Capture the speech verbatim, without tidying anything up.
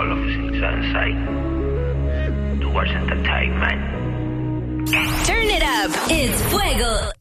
All of Sunshine. Towards entertainment. Turn it up. It's Fuego